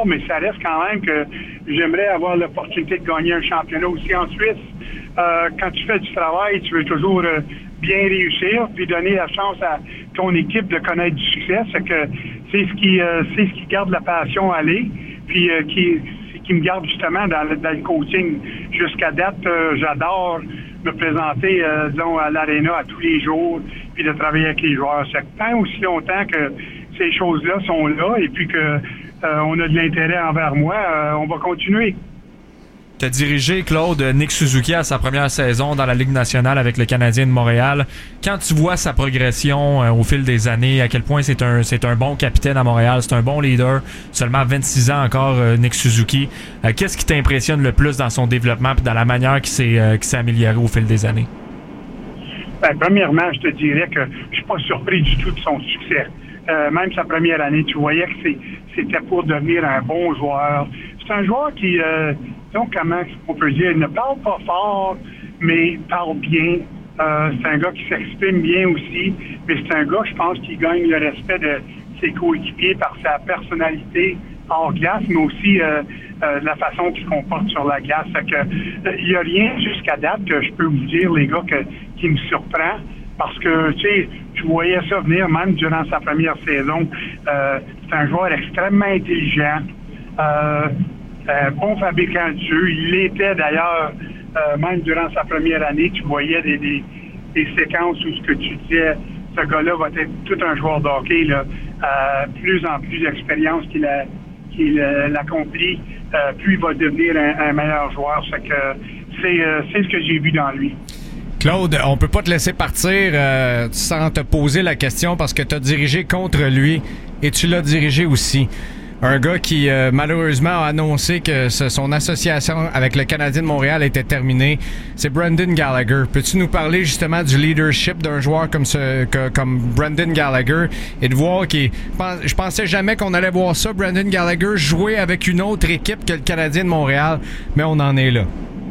victoires, mais ça reste quand même que j'aimerais avoir l'opportunité de gagner un championnat aussi en Suisse. Quand tu fais du travail, tu veux toujours bien réussir, puis donner la chance à ton équipe de connaître du succès. C'est que c'est ce qui garde la passion à aller, puis qui me garde justement dans le coaching. Jusqu'à date, j'adore me présenter disons, à l'aréna à tous les jours, puis de travailler avec les joueurs. C'est tant aussi longtemps que ces choses-là sont là, et puis que on a de l'intérêt envers moi, on va continuer. Tu as dirigé, Claude, Nick Suzuki à sa première saison dans la Ligue nationale avec le Canadien de Montréal. Quand tu vois sa progression au fil des années, à quel point c'est un bon capitaine à Montréal, c'est un bon leader, seulement 26 ans encore, Nick Suzuki. Qu'est-ce qui t'impressionne le plus dans son développement et dans la manière qui s'est améliorée au fil des années? Ben, premièrement, je te dirais que je suis pas surpris du tout de son succès. Même sa première année, tu voyais que c'était pour devenir un bon joueur. C'est un joueur qui... donc, comment on peut dire, il ne parle pas fort, mais il parle bien. C'est un gars qui s'exprime bien aussi, mais c'est un gars, je pense, qui gagne le respect de ses coéquipiers par sa personnalité hors glace, mais aussi la façon qu'il se comporte sur la glace. Fait que, il n'y a rien jusqu'à date que je peux vous dire, les gars, qui me surprend. Parce que, tu sais, je voyais ça venir même durant sa première saison. C'est un joueur extrêmement intelligent. Bon fabricant de jeu. Il l'était d'ailleurs, même durant sa première année, tu voyais des séquences où ce que tu disais, ce gars-là va être tout un joueur de hockey, là. Plus en plus d'expérience qu'il accomplit, plus il va devenir un meilleur joueur. C'est ce que j'ai vu dans lui. Claude, on peut pas te laisser partir sans te poser la question parce que tu as dirigé contre lui et tu l'as dirigé aussi. Un gars qui, malheureusement, a annoncé que son association avec le Canadien de Montréal était terminée. C'est Brendan Gallagher. Peux-tu nous parler justement du leadership d'un joueur comme Brendan Gallagher et de voir je pensais jamais qu'on allait voir ça, Brendan Gallagher, jouer avec une autre équipe que le Canadien de Montréal, mais on en est là.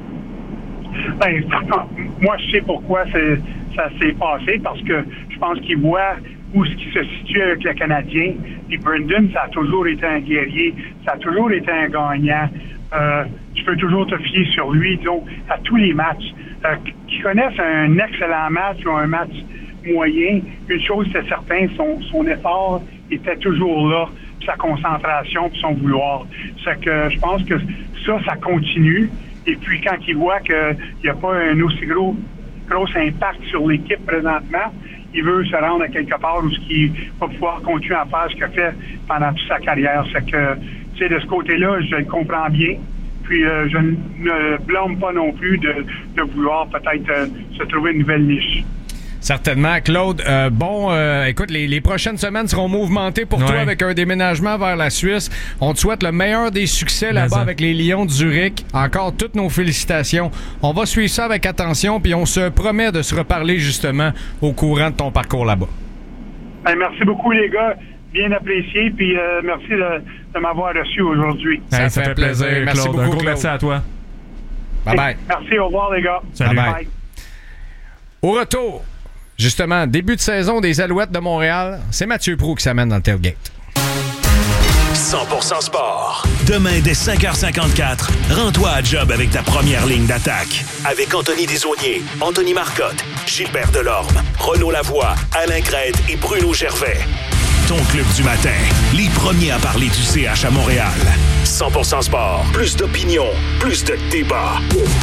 Ben, moi, je sais pourquoi ça s'est passé, parce que je pense qu'il voit où ce qui se situe avec le Canadien. Puis Brendan, ça a toujours été un guerrier, ça a toujours été un gagnant. Tu peux toujours te fier sur lui, donc, à tous les matchs. Qu'il connaisse un excellent match ou un match moyen, une chose c'est certain, son effort était toujours là, puis sa concentration, puis son vouloir. C'est que je pense que ça continue. Et puis quand il voit qu'il n'y a pas un aussi gros impact sur l'équipe présentement, il veut se rendre à quelque part où il va pouvoir continuer à faire ce qu'il a fait pendant toute sa carrière. C'est que, tu sais, de ce côté-là, je le comprends bien. Puis je ne blâme pas non plus de vouloir peut-être se trouver une nouvelle niche. Certainement, Claude. Écoute, les prochaines semaines seront mouvementées pour toi avec un déménagement vers la Suisse. On te souhaite le meilleur des succès là-bas avec les Lions de Zurich. Encore toutes nos félicitations. On va suivre ça avec attention, puis on se promet de se reparler justement au courant de ton parcours là-bas. Ben, merci beaucoup, les gars. Bien apprécié, puis merci de m'avoir reçu aujourd'hui. Ça fait plaisir, Claude. Merci beaucoup, Claude. Merci à toi. Bye-bye. Merci, au revoir, les gars. Salut. Bye-bye. Au retour, justement, début de saison des Alouettes de Montréal, c'est Mathieu Proulx qui s'amène dans le tailgate. 100% sport. Demain, dès 5h54, rends-toi à job avec ta première ligne d'attaque. Avec Anthony Desaulniers, Anthony Marcotte, Gilbert Delorme, Renaud Lavoie, Alain Crête et Bruno Gervais. Ton club du matin, les premiers à parler du CH à Montréal. 100% sport. Plus d'opinion, plus de débat.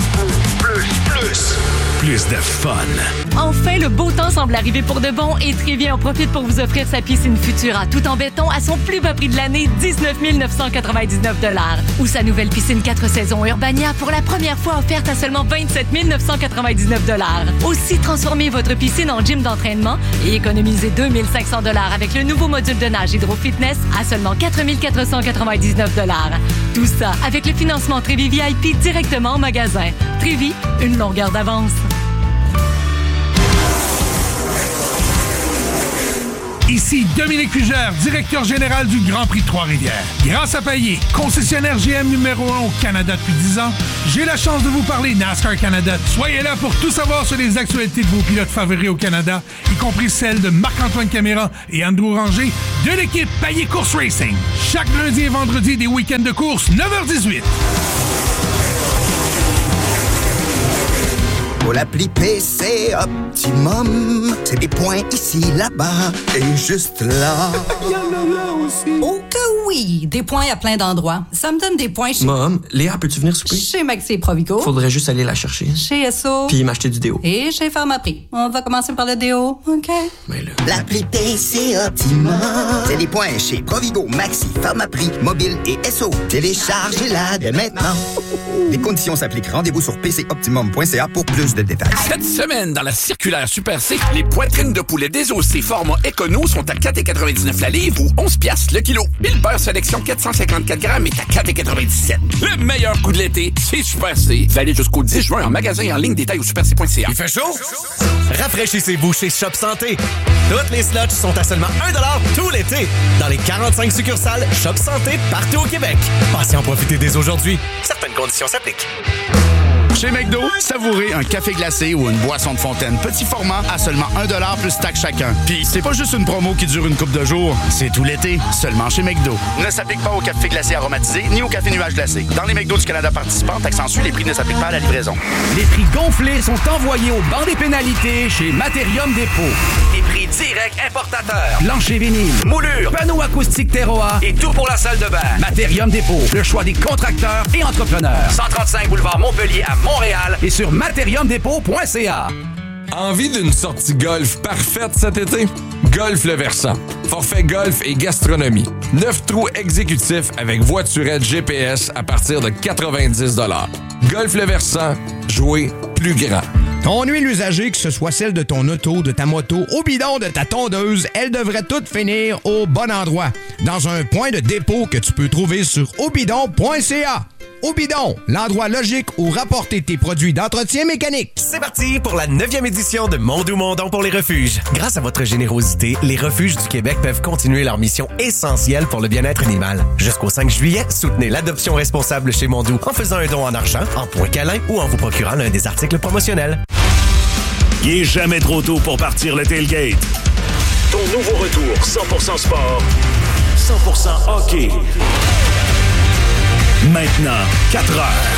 Plus de fun. Enfin, le beau temps semble arriver pour de bon et Trévier en profite pour vous offrir sa piscine Futura tout en béton à son plus bas prix de l'année, 19 999 $. Ou sa nouvelle piscine 4 saisons Urbania pour la première fois offerte à seulement 27 999 $. Aussi, transformez votre piscine en gym d'entraînement et économisez 2 500 $ avec le nouveau module de nage Hydro Fitness à seulement 4 499 $. Tout ça avec le financement Trévi VIP directement en magasin. Trévi, une longueur d'avance. Ici Dominique Fugère, directeur général du Grand Prix de Trois-Rivières. Grâce à Payet, concessionnaire GM numéro 1 au Canada depuis 10 ans, j'ai la chance de vous parler NASCAR Canada. Soyez là pour tout savoir sur les actualités de vos pilotes favoris au Canada, y compris celles de Marc-Antoine Caméra et Andrew Ranger de l'équipe Payet Course Racing. Chaque lundi et vendredi des week-ends de course, 9h18. Pour l'appli PC Optimum, c'est des points ici, là-bas et juste là. Il y en a là aussi. Oh que oui, des points à plein d'endroits. Ça me donne des points chez... Mom, Léa, peux-tu venir souper? Chez Maxi et Provigo. Faudrait juste aller la chercher. Chez Esso. Puis m'acheter du déo. Et chez Pharmaprix. On va commencer par le déo, OK? Mais là... L'appli PC Optimum, c'est des points chez Provigo, Maxi, Pharmaprix, Mobile et Esso. Téléchargez-la dès maintenant. Les conditions s'appliquent. Rendez-vous sur pcoptimum.ca pour plus de détails. Cette semaine, dans la circulaire Super C, les poitrines de poulet désossées format Econo sont à 4,99 la livre ou 11 piastres le kilo. Puis le beurre sélection 454 grammes est à 4,97. Le meilleur coup de l'été, c'est Super C. Valide jusqu'au 10 juin en magasin et en ligne, détail au superc.ca. Il fait chaud? Rafraîchissez-vous chez Shop Santé. Toutes les slots sont à seulement 1$ tout l'été dans les 45 succursales Shop Santé partout au Québec. Passez en profiter dès aujourd'hui. Certaines conditions s'appliquent. Chez McDo, savourez un café glacé ou une boisson de fontaine petit format à seulement 1$ plus taxe chacun. Puis c'est pas juste une promo qui dure une couple de jours, c'est tout l'été, seulement chez McDo. Ne s'applique pas au café glacé aromatisé ni au café nuage glacé. Dans les McDo du Canada participants, taxe en sus, les prix ne s'appliquent pas à la livraison. Les prix gonflés sont envoyés au banc des pénalités chez Materium Dépôt. Des prix directs importateurs. Plancher vinyle, Moulure, panneaux acoustiques Terroir et tout pour la salle de bain. Materium Dépôt, le choix des contracteurs et entrepreneurs. 135 boulevard Montpellier à Montréal et sur materiumdépôt.ca. Envie d'une sortie golf parfaite cet été? Golf Le Versant. Forfait golf et gastronomie. 9 trous exécutifs avec voiturette GPS à partir de 90 $. Golf Le Versant. Jouer plus grand. Ton huile usagée, que ce soit celle de ton auto, de ta moto, au bidon de ta tondeuse, elle devrait toutes finir au bon endroit. Dans un point de dépôt que tu peux trouver sur obidon.ca. Au bidon, l'endroit logique où rapporter tes produits d'entretien mécanique. C'est parti pour la 9e édition de Mondou Mondon pour les refuges. Grâce à votre générosité, les refuges du Québec peuvent continuer leur mission essentielle pour le bien-être animal. Jusqu'au 5 juillet, soutenez l'adoption responsable chez Mondou en faisant un don en argent, en points câlins ou en vous procurant l'un des articles promotionnels. Il est jamais trop tôt pour partir le tailgate. Ton nouveau retour 100% sport, 100% hockey. Maintenant, 4 heures.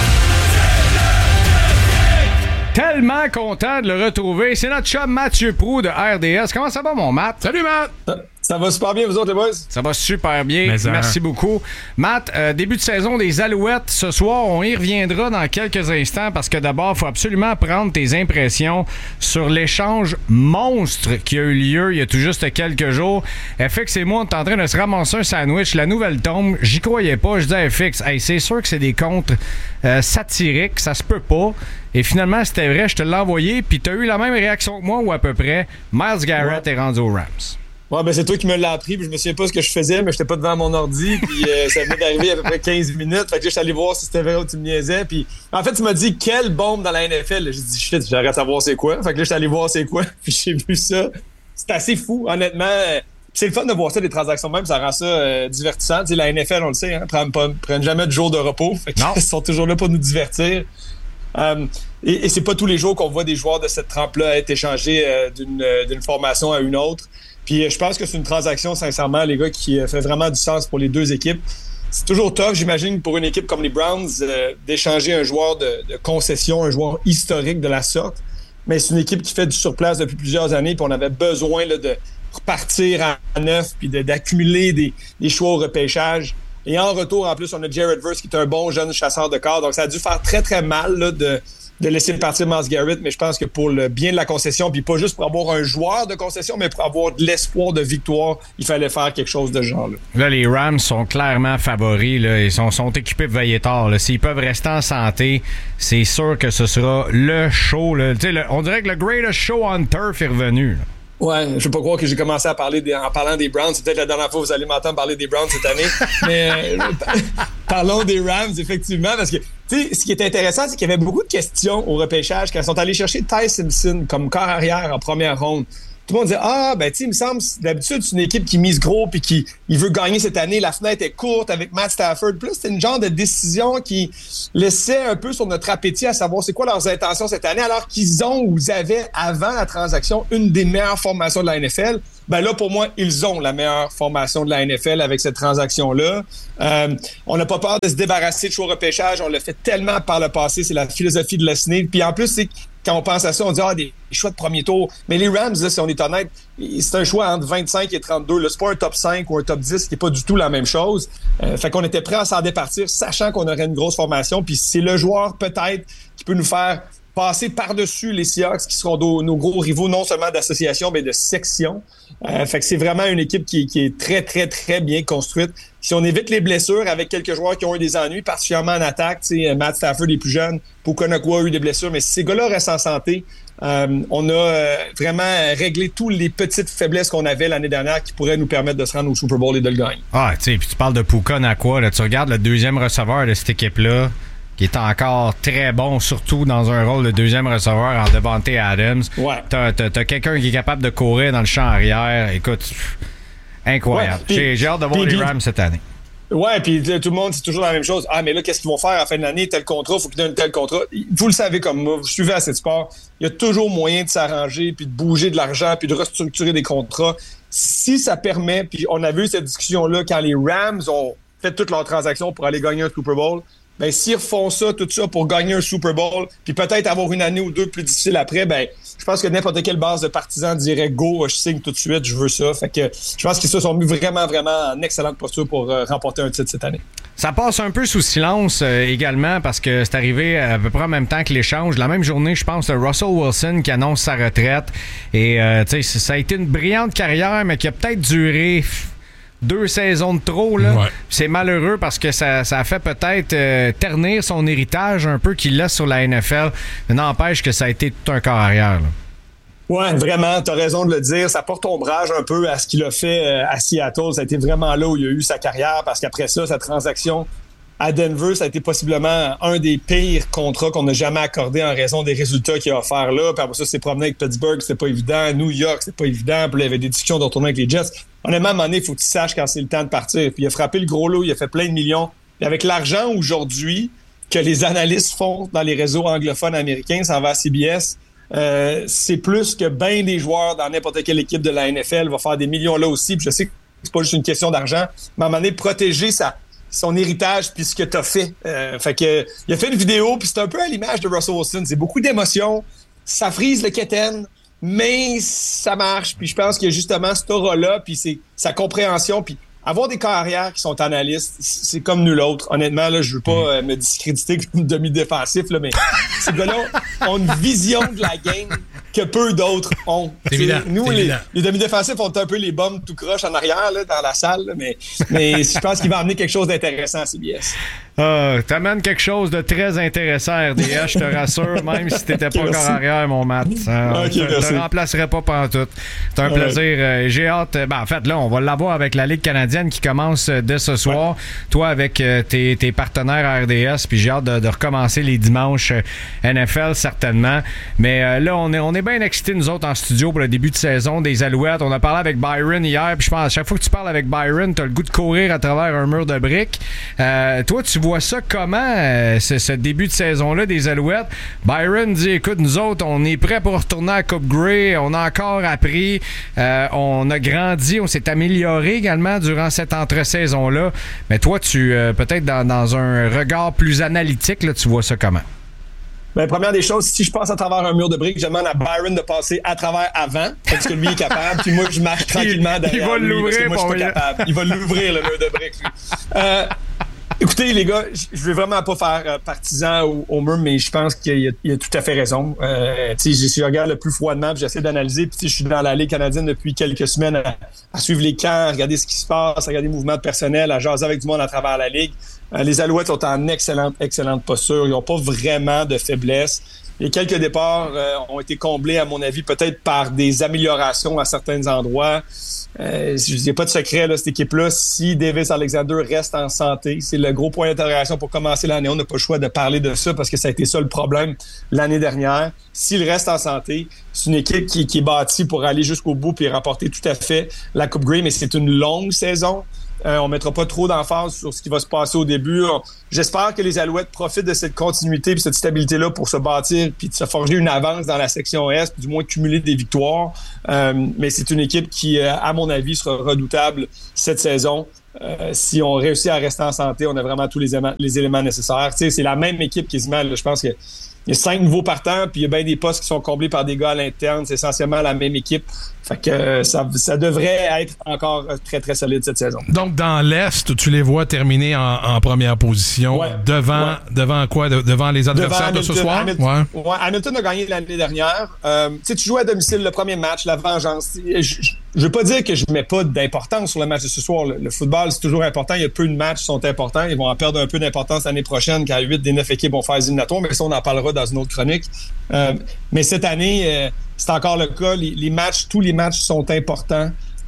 Tellement content de le retrouver. C'est notre chum Mathieu Proulx de RDS. Comment ça va, mon Matt? Salut, Matt! Ça va super bien, vous autres, les boys? Ça va super bien. Merci beaucoup. Matt, début de saison des Alouettes ce soir. On y reviendra dans quelques instants parce que d'abord, il faut absolument prendre tes impressions sur l'échange monstre qui a eu lieu il y a tout juste quelques jours. FX et moi, on est en train de se ramasser un sandwich. La nouvelle tombe. J'y croyais pas. Je dis à FX, hey, c'est sûr que c'est des contres satiriques. Ça se peut pas. Et finalement, c'était vrai. Je te l'ai envoyé. Puis tu as eu la même réaction que moi ou à peu près. Myles Garrett est rendu aux Rams. Ouais, ben c'est toi qui me l'as appris, puis je me souviens pas ce que je faisais, mais j'étais pas devant mon ordi, puis ça venait d'arriver à peu près 15 minutes. Fait que là, j'étais allé voir si c'était vrai ou tu me niaisais, puis en fait, tu m'as dit quelle bombe dans la NFL. J'ai dit shit, j'arrête de savoir c'est quoi. Fait que là, j'étais allé voir c'est quoi, puis j'ai vu ça. C'est assez fou, honnêtement. C'est le fun de voir ça, des transactions même, ça rend ça divertissant. Tu sais, la NFL, on le sait, hein, prennent jamais de jours de repos. Fait qu'ils sont toujours là pour nous divertir. Et c'est pas tous les jours qu'on voit des joueurs de cette trempe-là être échangés d'une formation à une autre. Puis je pense que c'est une transaction, sincèrement, les gars, qui fait vraiment du sens pour les deux équipes. C'est toujours tough, j'imagine, pour une équipe comme les Browns, d'échanger un joueur de concession, un joueur historique de la sorte. Mais c'est une équipe qui fait du surplace depuis plusieurs années, puis on avait besoin là, de repartir à neuf, puis d'accumuler des choix au repêchage. Et en retour, en plus, on a Jared Verse, qui est un bon jeune chasseur de corps. Donc, ça a dû faire très, très mal là, de laisser partir Myles Garrett, mais je pense que pour le bien de la concession, puis pas juste pour avoir un joueur de concession, mais pour avoir de l'espoir de victoire, il fallait faire quelque chose de ce genre-là. Là, les Rams sont clairement favoris. Là. Ils sont équipés pour veiller tard. Là. S'ils peuvent rester en santé, c'est sûr que ce sera le show. Là. On dirait que le greatest show on turf est revenu. Là. Ouais, je peux pas croire que j'ai commencé à parler en parlant des Browns. C'est peut-être la dernière fois que vous allez m'entendre parler des Browns cette année. Mais parlons des Rams, effectivement, parce que tu sais, ce qui est intéressant, c'est qu'il y avait beaucoup de questions au repêchage quand ils sont allés chercher Ty Simpson comme corps arrière en première ronde. tout le monde disait, il me semble, d'habitude, c'est une équipe qui mise gros puis qui veut gagner cette année. La fenêtre est courte avec Matt Stafford. Puis là, c'était une genre de décision qui laissait un peu sur notre appétit à savoir c'est quoi leurs intentions cette année, alors qu'ils avaient, avant la transaction, une des meilleures formations de la NFL. Ben là, pour moi, ils ont la meilleure formation de la NFL avec cette transaction-là. On n'a pas peur de se débarrasser de choix repêchage. On l'a fait tellement par le passé. C'est la philosophie de Lesney. Puis en plus, c'est quand on pense à ça, on dit des choix de premier tour. Mais les Rams, là, si on est honnête, c'est un choix entre 25 et 32. Là, c'est pas un top 5 ou un top 10 qui n'est pas du tout la même chose. Fait qu'on était prêt à s'en départir, sachant qu'on aurait une grosse formation. Puis c'est le joueur, peut-être, qui peut nous faire passer par-dessus les Seahawks, qui seront nos gros rivaux, non seulement d'association, mais de section. Fait que c'est vraiment une équipe qui est très, très, très bien construite. Si on évite les blessures avec quelques joueurs qui ont eu des ennuis, particulièrement en attaque, Matt Stafford est plus jeune, Puka-Nacua a eu des blessures, mais si ces gars-là restent en santé, on a vraiment réglé toutes les petites faiblesses qu'on avait l'année dernière qui pourraient nous permettre de se rendre au Super Bowl et de le gagner. Ah, tu sais, puis tu parles de Puka-Nacua, tu regardes le deuxième receveur de cette équipe-là, qui est encore très bon, surtout dans un rôle de deuxième receveur en Devontae Adams. Ouais. T'as quelqu'un qui est capable de courir dans le champ arrière. Écoute, incroyable. Ouais, j'ai hâte de voir les Rams cette année. Ouais, puis tout le monde, c'est toujours la même chose. Mais là, qu'est-ce qu'ils vont faire à la fin de l'année? Tel contrat, faut qu'ils donnent tel contrat. Vous le savez comme moi, vous suivez assez de sport. Il y a toujours moyen de s'arranger, puis de bouger de l'argent, puis de restructurer des contrats. Si ça permet, puis on a vu cette discussion-là quand les Rams ont fait toutes leurs transactions pour aller gagner un Super Bowl, ben s'ils refont ça, tout ça pour gagner un Super Bowl, puis peut-être avoir une année ou deux plus difficile après, ben je pense que n'importe quelle base de partisans dirait « Go, je signe tout de suite, je veux ça ». Fait que je pense qu'ils se sont mis vraiment, vraiment en excellente posture pour remporter un titre cette année. Ça passe un peu sous silence également parce que c'est arrivé à peu près en même temps que l'échange. La même journée, je pense, Russell Wilson qui annonce sa retraite. Et tu sais, ça a été une brillante carrière, mais qui a peut-être duré 2 saisons de trop, là. Ouais. C'est malheureux parce que ça a fait peut-être ternir son héritage un peu qu'il laisse sur la NFL. Mais n'empêche que ça a été tout un corps arrière, là. Ouais, vraiment, t'as raison de le dire. Ça porte ombrage un peu à ce qu'il a fait à Seattle. Ça a été vraiment là où il a eu sa carrière parce qu'après ça, sa transaction à Denver, ça a été possiblement un des pires contrats qu'on n'a jamais accordé en raison des résultats qu'il a offert là. Puis après ça, c'est promené avec Pittsburgh, c'était pas évident. New York, c'était pas évident. Puis là, il y avait des discussions de retourner avec les Jets. Honnêtement, à un moment donné, il faut que tu saches quand c'est le temps de partir. Puis il a frappé le gros lot, il a fait plein de millions. Puis avec l'argent aujourd'hui que les analystes font dans les réseaux anglophones américains, ça va à CBS, c'est plus que bien des joueurs dans n'importe quelle équipe de la NFL va faire des millions là aussi. Puis je sais que c'est pas juste une question d'argent, mais à un moment donné, protéger son héritage puis ce que t'as fait. Fait que il a fait une vidéo puis c'est un peu à l'image de Russell Wilson. C'est beaucoup d'émotions, ça frise le keten, mais ça marche. Puis je pense qu'il y a justement cet aura-là puis c'est sa compréhension. Puis avoir des carrières qui sont analystes, c'est comme nul autre. Honnêtement, là, je veux pas me discréditer comme demi-défensif, là, mais ces gars-là ont une vision de la game que peu d'autres ont. C'est évident, nous, c'est évident. Les demi-défensifs ont un peu les bombes tout croche en arrière là, dans la salle, là, mais je pense qu'il va amener quelque chose d'intéressant à CBS. T'amènes quelque chose de très intéressant, RDS, je te rassure, même si t'étais pas encore arrière, mon Matt. Je te remplacerai pas pantoute. C'est un plaisir. J'ai hâte. En fait, là, on va l'avoir avec la Ligue canadienne qui commence dès ce soir. Ouais. Toi, avec tes partenaires à RDS, puis j'ai hâte de recommencer les dimanches NFL, certainement. Mais là, on est bien excités, nous autres, en studio pour le début de saison des Alouettes. On a parlé avec Byron hier, puis je pense à chaque fois que tu parles avec Byron, t'as le goût de courir à travers un mur de briques. Toi, tu vois ça comment, ce début de saison-là des Alouettes? Byron dit, écoute, nous autres, on est prêts pour retourner à Coupe Grey, on a encore appris, on a grandi, on s'est amélioré également durant cette entre-saison-là. Mais toi, tu peut-être dans un regard plus analytique, là, tu vois ça comment? Ben, première des choses, si je passe à travers un mur de briques, je demande à Byron de passer à travers avant, parce que lui est capable, puis moi, je marche tranquillement derrière. Il va l'ouvrir, moi, je suis pas capable. Il va l'ouvrir, le mur de briques, lui. Écoutez, les gars, je veux vraiment pas faire partisan au mur, mais je pense qu'il a tout à fait raison. Si je regarde le plus froidement, puis j'essaie d'analyser, puis je suis dans la Ligue canadienne depuis quelques semaines à suivre les camps, à regarder ce qui se passe, à regarder les mouvements de personnel, à jaser avec du monde à travers la Ligue. Les Alouettes sont en excellente posture. Ils n'ont pas vraiment de faiblesse. Les quelques départs ont été comblés, à mon avis, peut-être par des améliorations à certains endroits. Je n'ai pas de secret, là, cette équipe-là. Si Davis Alexander reste en santé, c'est le gros point d'interrogation pour commencer l'année. On n'a pas le choix de parler de ça parce que ça a été ça le problème l'année dernière. S'il reste en santé, c'est une équipe qui est bâtie pour aller jusqu'au bout et remporter tout à fait la Coupe Grey, mais c'est une longue saison. On mettra pas trop d'emphase sur ce qui va se passer au début. J'espère que les Alouettes profitent de cette continuité et cette stabilité-là pour se bâtir puis de se forger une avance dans la section Est, du moins cumuler des victoires. Mais c'est une équipe qui, à mon avis, sera redoutable cette saison. Si on réussit à rester en santé, on a vraiment tous les éléments nécessaires. Tu sais, c'est la même équipe quasiment. Là, je pense qu'il y a 5 nouveaux partants, puis il y a bien des postes qui sont comblés par des gars à l'interne. C'est essentiellement la même équipe. Fait que ça devrait être encore très, très solide cette saison. Donc, dans l'Est, tu les vois terminer en première position. Ouais, devant quoi? Devant les adversaires de ce soir? Hamilton a gagné l'année dernière. Tu joues à domicile le premier match, la vengeance. Je veux pas dire que je mets pas d'importance sur le match de ce soir. Le football, c'est toujours important. Il y a peu de matchs qui sont importants. Ils vont en perdre un peu d'importance l'année prochaine quand 8 des 9 équipes vont faire les éliminatoires, mais ça, on en parlera dans une autre chronique. Mais cette année, c'est encore le cas. Tous les matchs sont importants.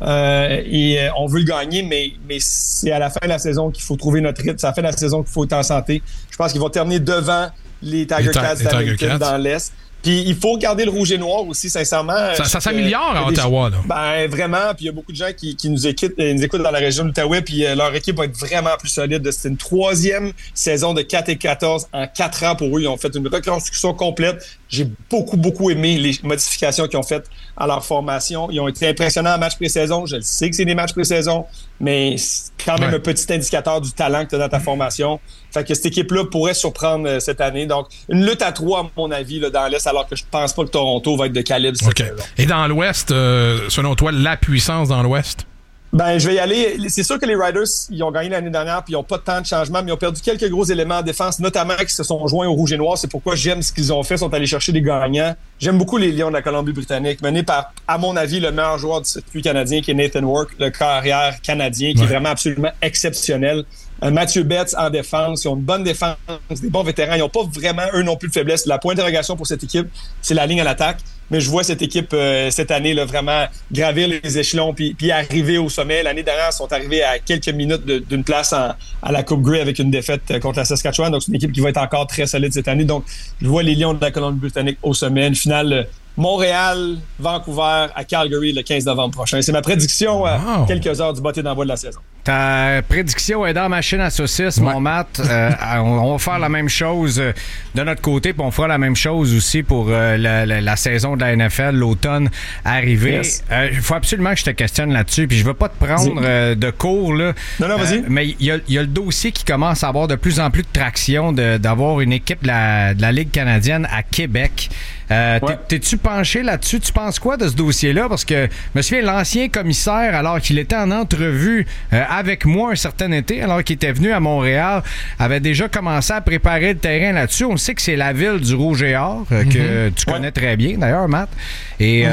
Et on veut le gagner, mais c'est à la fin de la saison qu'il faut trouver notre rythme. C'est à la fin de la saison qu'il faut être en santé. Je pense qu'ils vont terminer devant les Tiger Cats d'Hamilton dans l'Est. Puis il faut garder le rouge et noir aussi, sincèrement. Ça s'améliore à Ottawa, là. Ben vraiment, puis il y a beaucoup de gens qui nous écoutent dans la région de l'Outaouais, puis leur équipe va être vraiment plus solide. C'est une 3e saison de 4-14 en 4 ans pour eux. Ils ont fait une reconstruction complète. J'ai beaucoup aimé les modifications qu'ils ont faites à leur formation. Ils ont été impressionnants en match pré-saison. Je le sais que c'est des matchs pré-saison, mais c'est quand même un petit indicateur du talent que tu as dans ta formation. Fait que cette équipe-là pourrait surprendre cette année. Donc, une lutte à 3, à mon avis, là, dans l'Est, alors que je pense pas que Toronto va être de calibre cette année-là. Et dans l'Ouest, selon toi, la puissance dans l'Ouest? Ben, je vais y aller. C'est sûr que les Riders, ils ont gagné l'année dernière puis ils n'ont pas tant de changements, mais ils ont perdu quelques gros éléments en défense, notamment qui se sont joints au rouge et noir. C'est pourquoi j'aime ce qu'ils ont fait. Ils sont allés chercher des gagnants. J'aime beaucoup les Lions de la Colombie-Britannique, menés par, à mon avis, le meilleur joueur du circuit canadien, qui est Nathan Work, le carrière canadien, qui est vraiment absolument exceptionnel. Mathieu Betts en défense. Ils ont une bonne défense, des bons vétérans. Ils n'ont pas vraiment, eux non plus, de faiblesse. La point d'interrogation pour cette équipe, c'est la ligne à l'attaque. Mais je vois cette équipe cette année là, vraiment gravir les échelons puis arriver au sommet. L'année dernière, ils sont arrivés à quelques minutes d'une place à la Coupe Grey avec une défaite contre la Saskatchewan. Donc, c'est une équipe qui va être encore très solide cette année. Donc, je vois les Lions de la Colombie-Britannique au sommet. Une finale Montréal, Vancouver à Calgary le 15 novembre prochain. C'est ma prédiction à quelques heures du botté d'envoi de la saison. Ta prédiction est dans la machine à saucisses, mon Matt. On va faire la même chose de notre côté, puis on fera la même chose aussi pour la saison de la NFL, l'automne arrivé. Il faut absolument que je te questionne là-dessus, puis je veux pas te prendre de cours, là. Non, vas-y. Mais il y a le dossier qui commence à avoir de plus en plus de traction d'avoir une équipe de la Ligue canadienne à Québec. T'es-tu penché là-dessus? Tu penses quoi de ce dossier-là? Parce que je me souviens, l'ancien commissaire, alors qu'il était en entrevue avec moi un certain été, alors qu'il était venu à Montréal, avait déjà commencé à préparer le terrain là-dessus. On sait que c'est la ville du Rouge et Or, que tu connais très bien d'ailleurs, Matt. Et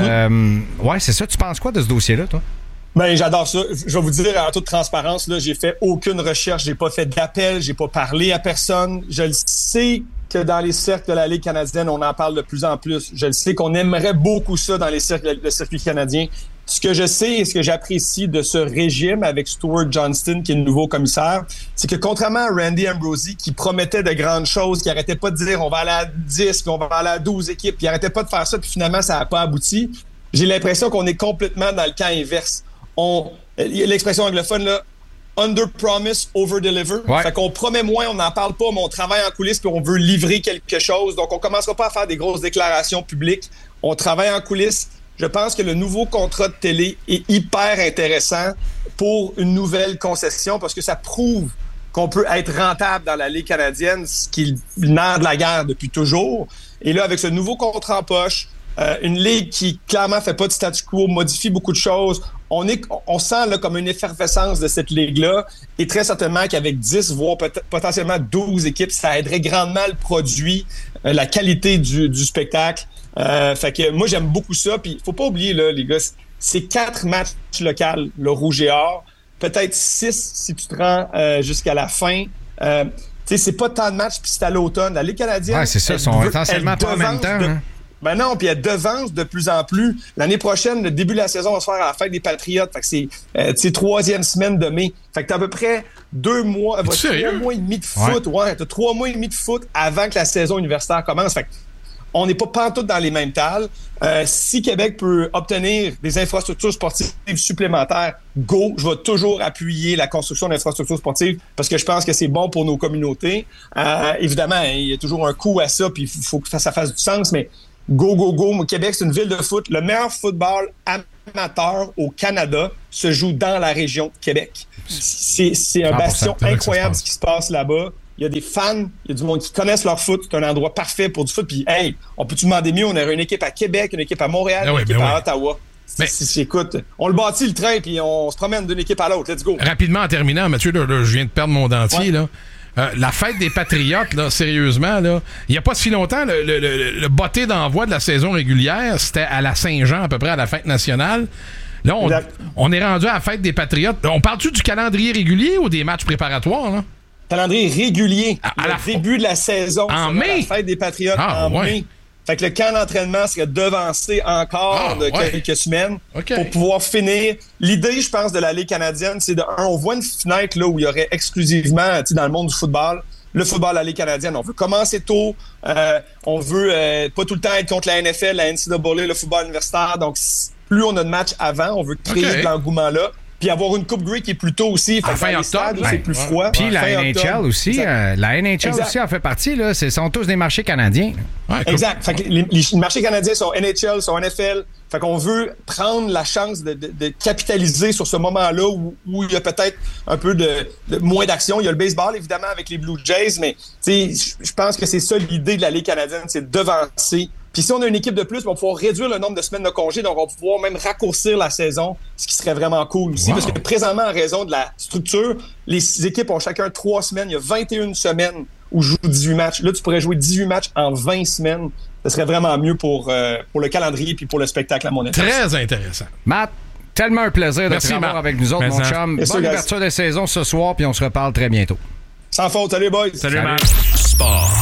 c'est ça. Tu penses quoi de ce dossier-là, toi? Ben, j'adore ça. Je vais vous dire en toute transparence, là, j'ai fait aucune recherche, j'ai pas fait d'appel, j'ai pas parlé à personne. Je le sais que dans les cercles de la Ligue canadienne, on en parle de plus en plus. Je le sais qu'on aimerait beaucoup ça dans les cercles de circuit canadien. Ce que je sais et ce que j'apprécie de ce régime avec Stuart Johnston, qui est le nouveau commissaire, c'est que contrairement à Randy Ambrosie, qui promettait de grandes choses, qui arrêtait pas de dire on va aller à 10, puis on va aller à 12 équipes, puis il arrêtait pas de faire ça, puis finalement, ça n'a pas abouti, j'ai l'impression qu'on est complètement dans le camp inverse. L'expression anglophone, là, under-promise, over-deliver. Fait qu'on promet moins, on n'en parle pas, mais on travaille en coulisses puis on veut livrer quelque chose. Donc, on commencera pas à faire des grosses déclarations publiques. On travaille en coulisses. Je pense que le nouveau contrat de télé est hyper intéressant pour une nouvelle concession parce que ça prouve qu'on peut être rentable dans la Ligue canadienne, ce qui est le nerf de la guerre depuis toujours. Et là, avec ce nouveau contrat en poche, une ligue qui clairement fait pas de statu quo, modifie beaucoup de choses. On sent là comme une effervescence de cette ligue-là et très certainement qu'avec 10, voire potentiellement 12 équipes, ça aiderait grandement le produit, la qualité du spectacle. Fait que moi, j'aime beaucoup ça. Puis faut pas oublier, là, les gars, c'est 4 matchs locaux, le Rouge et Or. Peut-être 6 si tu te rends jusqu'à la fin. C'est pas tant de matchs, puis c'est à l'automne. La Ligue canadienne... Ouais, c'est ça, ils sont essentiellement pas en même temps. Ben non, puis elle devance de plus en plus. L'année prochaine, le début de la saison va se faire à la fête des Patriotes. Fait que c'est 3e semaine de mai. Fait que t'as à peu près 2 mois, 3 mois et demi de foot. Ouais, t'as 3 mois et demi de foot avant que la saison universitaire commence. Fait que on n'est pas pantoute dans les mêmes tales. Si Québec peut obtenir des infrastructures sportives supplémentaires, go, je vais toujours appuyer la construction d'infrastructures sportives parce que je pense que c'est bon pour nos communautés. Évidemment, il y a toujours un coût à ça, puis il faut que ça fasse du sens, mais go. Québec, c'est une ville de foot. Le meilleur football amateur au Canada se joue dans la région de Québec. C'est un bastion incroyable ce qui se passe là-bas. Il y a des fans, il y a du monde qui connaissent leur foot. C'est un endroit parfait pour du foot. Puis, hey, on peut-tu demander mieux? On aurait une équipe à Québec, une équipe à Montréal, une équipe à Ottawa. Écoute, on le bâtit le train, puis on se promène d'une équipe à l'autre. Let's go. Rapidement, en terminant, Mathieu, là, je viens de perdre mon dentier, là. La fête des Patriotes, là, sérieusement, là, il n'y a pas si longtemps, le botté d'envoi de la saison régulière, c'était à la Saint-Jean, à peu près à la fête nationale. Là, on est rendu à la fête des Patriotes. On parle-tu du calendrier régulier ou des matchs préparatoires, là? Calendrier régulier. Début de la saison. En mai? La fête des Patriotes en mai. Fait que le camp d'entraînement serait devancé encore quelques semaines pour pouvoir finir. L'idée, je pense, de la Ligue canadienne, c'est on voit une fenêtre là où il y aurait exclusivement, dans le monde du football, le football à la Ligue canadienne. On veut commencer tôt. On veut pas tout le temps être contre la NFL, la NCAA, le football universitaire. Donc, plus on a de matchs avant, on veut créer de l'engouement là. Puis avoir une Coupe Grey qui est plus tôt aussi. Fin octobre, c'est plus froid. Puis la NHL aussi. La NHL aussi en fait partie. Là. Ce sont tous des marchés canadiens. Exact. Fait que les marchés canadiens sont NHL, sont NFL. Fait qu'on veut prendre la chance de capitaliser sur ce moment-là où il y a peut-être un peu de moins d'action. Il y a le baseball, évidemment, avec les Blue Jays. Mais je pense que c'est ça l'idée de la Ligue canadienne, c'est de devancer. Puis si on a une équipe de plus, on va pouvoir réduire le nombre de semaines de congés, donc on va pouvoir même raccourcir la saison, ce qui serait vraiment cool aussi. Parce que présentement, en raison de la structure, les équipes ont chacun 3 semaines. Il y a 21 semaines où je joue 18 matchs. Là, tu pourrais jouer 18 matchs en 20 semaines. Ce serait vraiment mieux pour le calendrier puis pour le spectacle à mon avis. Très intéressant. Matt, tellement un plaisir de te avoir avec nous autres, mon chum. Bonne ouverture de saison ce soir, puis on se reparle très bientôt. Sans faute. Salut, boys. Salut. Matt. Sport.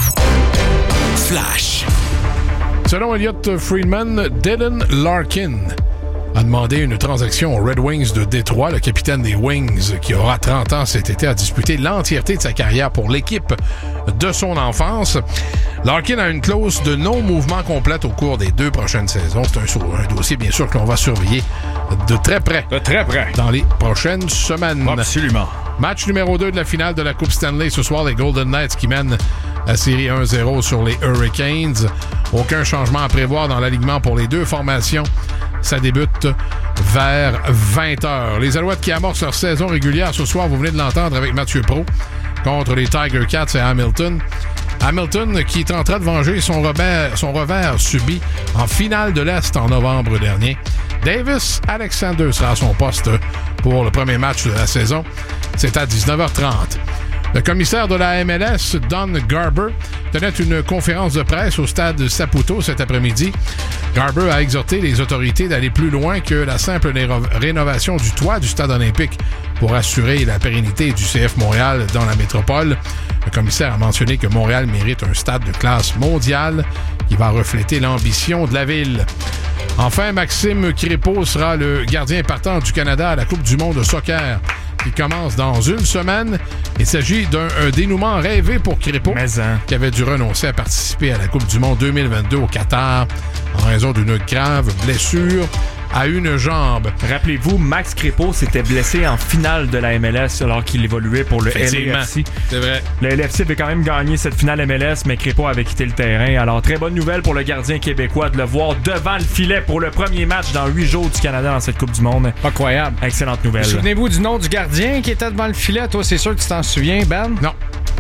Flash. Selon Elliot Friedman, Dylan Larkin a demandé une transaction aux Red Wings de Détroit. Le capitaine des Wings, qui aura 30 ans cet été, a disputé l'entièreté de sa carrière pour l'équipe de son enfance. Larkin a une clause de non-mouvement complète au cours des 2 prochaines saisons. C'est un dossier, bien sûr, qu'on va surveiller de très près. De très près. Dans les prochaines semaines. Absolument. Match numéro 2 de la finale de la Coupe Stanley. Ce soir, les Golden Knights qui mènent la série 1-0 sur les Hurricanes. Aucun changement à prévoir dans l'alignement pour les 2 formations. Ça débute vers 20h. Les Alouettes qui amorcent leur saison régulière ce soir, vous venez de l'entendre avec Mathieu Pro, contre les Tiger Cats et Hamilton. Hamilton qui tentera de venger son revers subi en finale de l'Est en novembre dernier. Davis Alexander sera à son poste pour le premier match de la saison. C'est à 19h30. Le commissaire de la MLS, Don Garber, tenait une conférence de presse au stade Saputo cet après-midi. Garber a exhorté les autorités d'aller plus loin que la simple rénovation du toit du stade olympique pour assurer la pérennité du CF Montréal dans la métropole. Le commissaire a mentionné que Montréal mérite un stade de classe mondiale qui va refléter l'ambition de la ville. Enfin, Maxime Crépeau sera le gardien partant du Canada à la Coupe du monde de soccer qui commence dans une semaine. Il s'agit d'un dénouement rêvé pour Crépeau, qui avait dû renoncer à participer à la Coupe du monde 2022 au Qatar en raison d'une grave blessure à une jambe. Rappelez-vous, Max Crépeau s'était blessé en finale de la MLS alors qu'il évoluait pour le LAFC. C'est vrai. Le LAFC avait quand même gagné cette finale MLS, mais Crépeau avait quitté le terrain. Alors, très bonne nouvelle pour le gardien québécois de le voir devant le filet pour le premier match dans 8 jours du Canada dans cette Coupe du monde. Incroyable. Excellente nouvelle. Souvenez-vous du nom du gardien qui était devant le filet. Toi, c'est sûr que tu t'en souviens, Ben? Non.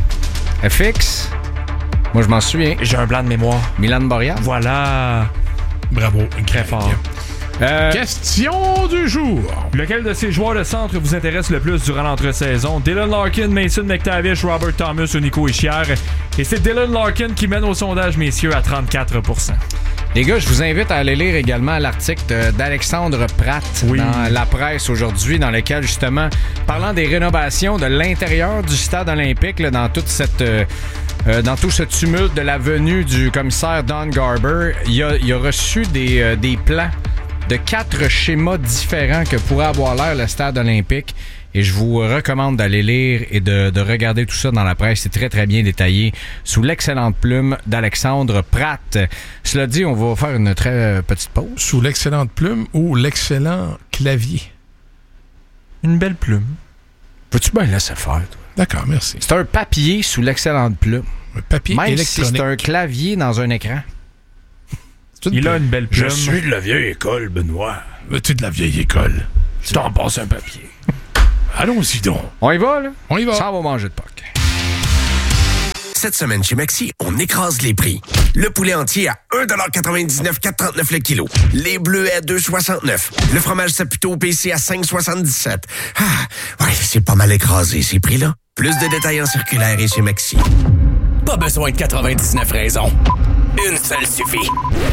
FX? Moi, je m'en souviens. J'ai un blanc de mémoire. Milan Borjan? Voilà. Bravo. Très fort. Question du jour. Lequel de ces joueurs de centre vous intéresse le plus durant l'entre-saison? Dylan Larkin, Mason McTavish, Robert Thomas ou Nico Hischier? Et c'est Dylan Larkin qui mène au sondage, messieurs, à 34%. Les gars, je vous invite à aller lire également l'article d'Alexandre Pratt dans la presse aujourd'hui, dans lequel, justement, parlant des rénovations de l'intérieur du stade olympique, là, dans toute cette... dans tout ce tumulte de la venue du commissaire Don Garber, il a reçu des plans de 4 schémas différents que pourrait avoir l'air le stade olympique. Et je vous recommande d'aller lire et de regarder tout ça dans la presse. C'est très, très bien détaillé sous l'excellente plume d'Alexandre Pratt. Cela dit, on va faire une très petite pause. Sous l'excellente plume ou l'excellent clavier? Une belle plume. Peux-tu bien laisser faire, toi? D'accord, merci. C'est un papier sous l'excellente plume. Un papier même électronique. si c'est un clavier dans un écran. Il a une belle plume. Je suis de la vieille école, Benoît. Tu es de la vieille école. Tu t'en passes un papier. Allons-y donc. On y va, là? On y va. Ça va manger de Pâques. Cette semaine chez Maxi, on écrase les prix. Le poulet entier à 1,99$, 4,39$ le kilo. Les bleus à 2,69$. Le fromage Saputo PC à 5,77$. Ah, ouais, c'est pas mal écrasé, ces prix-là. Plus de détails en circulaire et chez Maxi. Pas besoin de 99 raisons. Une seule suffit.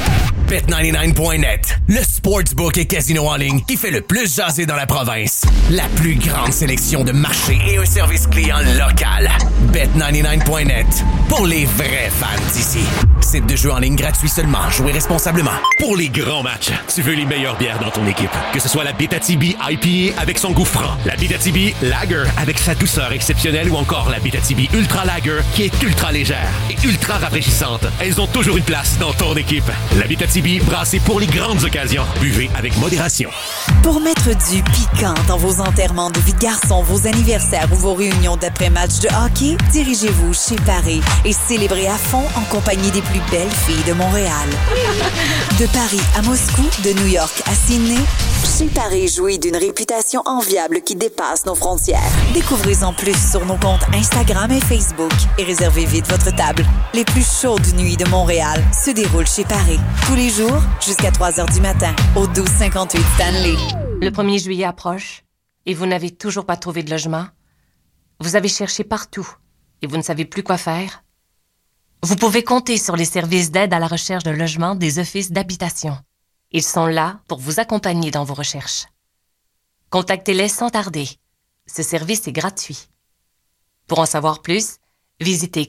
Bet99.net, le sportsbook et casino en ligne qui fait le plus jaser dans la province. La plus grande sélection de marchés et un service client local. Bet99.net, pour les vrais fans d'ici. Site de jeu en ligne gratuit seulement. Jouez responsablement. Pour les grands matchs, tu veux les meilleures bières dans ton équipe. Que ce soit la Bétatibi IPA avec son goût franc, la Bétatibi Lager avec sa douceur exceptionnelle ou encore la Bétatibi Ultra Lager qui est ultra légère et ultra rafraîchissante. Elles ont toujours une place dans ton équipe. La Bétatibi, brassée pour les grandes occasions. Buvez avec modération. Pour mettre du piquant dans vos enterrements de vie de garçon, vos anniversaires ou vos réunions d'après-match de hockey, dirigez-vous chez Paris et célébrez à fond en compagnie des plus belles filles de Montréal. De Paris à Moscou, de New York à Sydney, chez Paris jouit d'une réputation enviable qui dépasse nos frontières. Découvrez-en plus sur nos comptes Instagram et Facebook et réservez vite votre table. Les plus chaudes nuits de Montréal se déroulent chez Paris. Tous les jours, jusqu'à 3h du matin, au 1258 Stanley. Le 1er juillet approche et vous n'avez toujours pas trouvé de logement? Vous avez cherché partout et vous ne savez plus quoi faire? Vous pouvez compter sur les services d'aide à la recherche de logement des offices d'habitation. Ils sont là pour vous accompagner dans vos recherches. Contactez-les sans tarder. Ce service est gratuit. Pour en savoir plus, visitez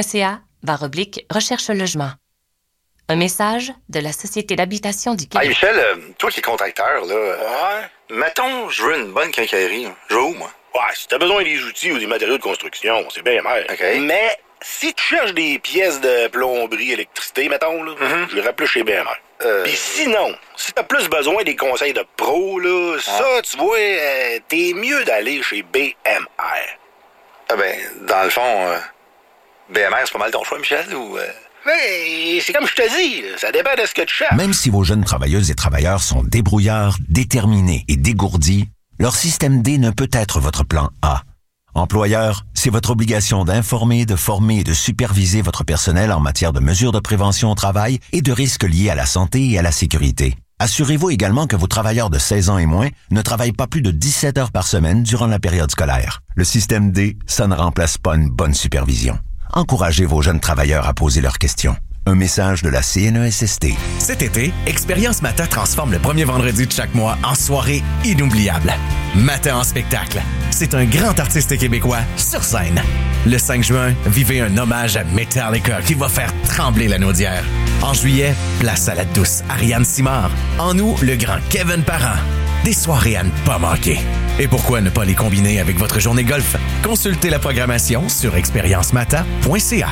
québec.ca/recherche-logement. Un message de la Société d'habitation du Québec. Hey Michel, toi qui es contracteur, là, ouais. Mettons, je veux une bonne quincaillerie. Je vais où, moi? Ouais, si t'as besoin des outils ou des matériaux de construction, c'est bien mal. OK. Mais si tu cherches des pièces de plomberie, électricité, mettons, là, je irais plus chez BMR. Puis sinon, si t'as plus besoin des conseils de pro, là, ça, tu vois, t'es mieux d'aller chez BMR. Ah ben, dans le fond, BMR, c'est pas mal ton choix, Michel, ou... Mais c'est comme je te dis, ça dépend de ce que tu cherches. Même si vos jeunes travailleuses et travailleurs sont débrouillards, déterminés et dégourdis, leur système D ne peut être votre plan A. Employeur, c'est votre obligation d'informer, de former et de superviser votre personnel en matière de mesures de prévention au travail et de risques liés à la santé et à la sécurité. Assurez-vous également que vos travailleurs de 16 ans et moins ne travaillent pas plus de 17 heures par semaine durant la période scolaire. Le système D, ça ne remplace pas une bonne supervision. Encouragez vos jeunes travailleurs à poser leurs questions. Un message de la CNESST. Cet été, Expérience Mata transforme le premier vendredi de chaque mois en soirée inoubliable. Mata en spectacle. C'est un grand artiste québécois sur scène. Le 5 juin, vivez un hommage à Metallica qui va faire trembler la naudière. En juillet, place à la douce Ariane Simard. En août, le grand Kevin Parent. Des soirées à ne pas manquer. Et pourquoi ne pas les combiner avec votre journée golf? Consultez la programmation sur expériencemata.ca.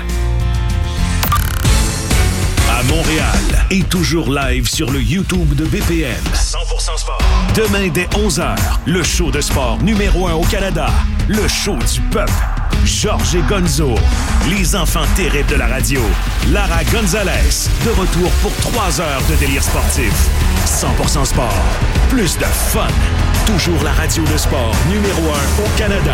À Montréal et toujours live sur le YouTube de BPM. 100% sport. Demain dès 11h, le show de sport numéro 1 au Canada. Le show du peuple. Georges et Gonzo. Les enfants terribles de la radio. Lara Gonzalez. De retour pour 3 heures de délire sportif. 100% sport. Plus de fun. Toujours la radio de sport numéro 1 au Canada.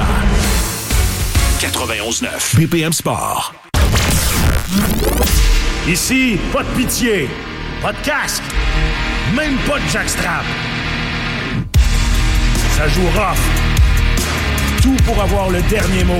91.9 BPM Sport. Ici, pas de pitié. pas de casque, même pas de jackstrap. Ça joue rough. Tout pour avoir le dernier mot.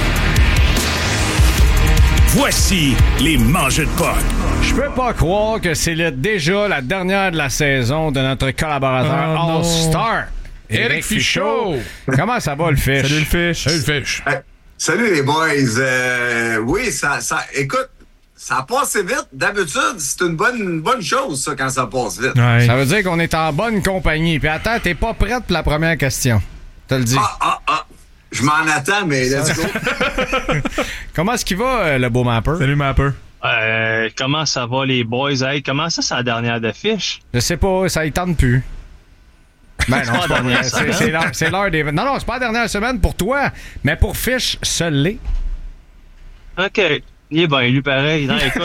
Voici les mangeux de POC. Je peux pas croire que c'est déjà la dernière de la saison de notre collaborateur All-Star, Éric Fichaud. Comment ça va, le Fish? Salut, le Fish. Salut, le Fish. Salut, les boys. Oui, écoute, ça a passé vite. D'habitude, c'est une bonne chose, ça, quand ça passe vite. Ouais. Ça veut dire qu'on est en bonne compagnie. Puis attends, t'es pas prête pour la première question. Te le dis. Je m'en attends, mais let's go. Comment est-ce qu'il va, le beau Mapper? Salut, Mapper. Comment ça va, les boys? Hey, comment ça, c'est la dernière de Fish? Je sais pas, ça y tente plus. Ben non, c'est l'heure des... Non, c'est pas la dernière semaine pour toi, mais pour Fish, seul l'est. OK. Il est bien, lui, pareil. Non, écoute,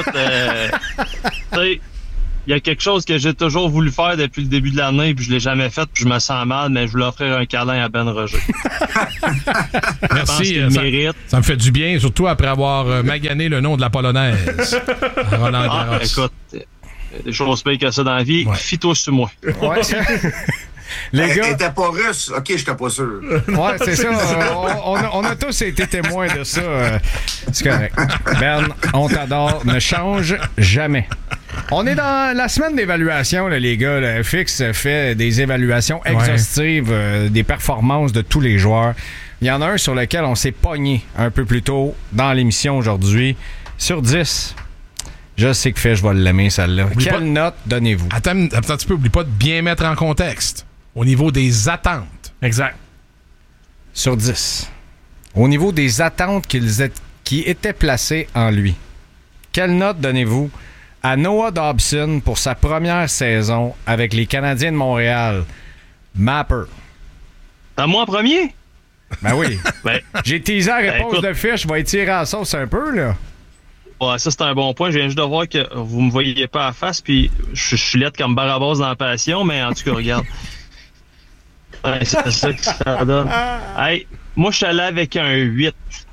il y a quelque chose que j'ai toujours voulu faire depuis le début de l'année, puis je l'ai jamais fait, puis je me sens mal, mais je voulais offrir un câlin à Ben Roger. Merci. Ça me fait du bien, surtout après avoir magané le nom de la polonaise. Roland Garros. Écoute, des choses pires que ça dans la vie. Ouais. Fie-toi sur moi. Ouais. Les gars... T'étais pas russe? OK, j'étais pas sûr. Ouais, c'est ça. On a tous été témoins de ça. C'est correct. Ben, on t'adore. Ne change jamais. On est dans la semaine d'évaluation, là, les gars. Le FX fait des évaluations exhaustives des performances de tous les joueurs. Il y en a un sur lequel on s'est pogné un peu plus tôt dans l'émission aujourd'hui. Sur 10, je sais que je vais l'aimer, celle-là. Quelle note donnez-vous? Attends un petit peu, oublie pas de bien mettre en contexte. Au niveau des attentes. Exact. Sur 10. Au niveau des attentes qui étaient placées en lui. Quelle note donnez-vous à Noah Dobson pour sa première saison avec les Canadiens de Montréal? Mapper. À moi en premier? Ben oui. J'ai teasé la réponse de Fish. Je vais étirer la sauce un peu, là. Ouais, ça, c'est un bon point. Je viens juste de voir que vous me voyez pas à face, puis je suis laide comme Barabas dans la passion, mais en tout cas, regarde. Ouais, c'est ça que ça donne. Hey, moi, je suis allé avec un 8.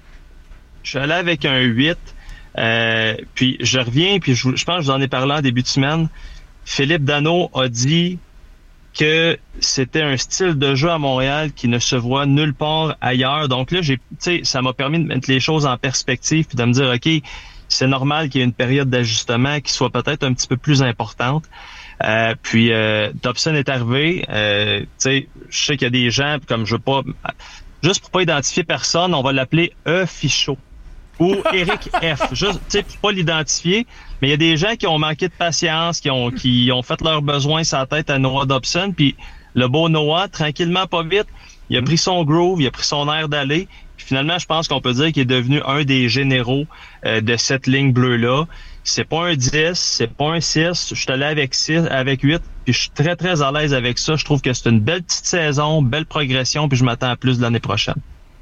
Puis je reviens, puis je pense que je vous en ai parlé en début de semaine. Philippe Danault a dit que c'était un style de jeu à Montréal qui ne se voit nulle part ailleurs. Donc là, ça m'a permis de mettre les choses en perspective puis de me dire, OK, c'est normal qu'il y ait une période d'ajustement qui soit peut-être un petit peu plus importante. Puis Dobson est arrivé. Je sais qu'il y a des gens, comme je veux pas... Juste pour pas identifier personne, on va l'appeler Fichaud. Ou Eric F. Juste, pour pas l'identifier. Mais il y a des gens qui ont manqué de patience, qui ont fait leurs besoins sur la tête à Noah Dobson. Puis le beau Noah, tranquillement, pas vite, il a pris son groove, il a pris son air d'aller. Puis finalement, je pense qu'on peut dire qu'il est devenu un des généraux de cette ligne bleue-là. C'est pas un 10, c'est pas un 6. Je suis allé avec 8, puis je suis très, très à l'aise avec ça. Je trouve que c'est une belle petite saison, belle progression, puis je m'attends à plus de l'année prochaine.